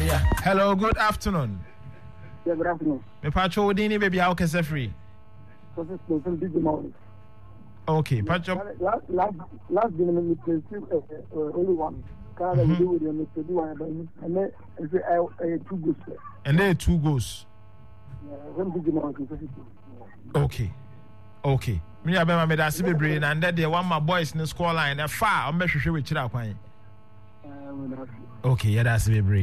Yeah. Hello, good afternoon. Yeah, good afternoon. Me pacho dini baby how can say free? So this is some big amount. Okay, pacho. Last game we played only one. Canada we do with them to do one and then it's 2 goals. And there 2 goals. Yeah, one big amount. Okay. Me abema me da se bebre na and there one my boys in the score line. Far, I'm be hwehwe we chira kwan. Okay, yeah, that's bebre.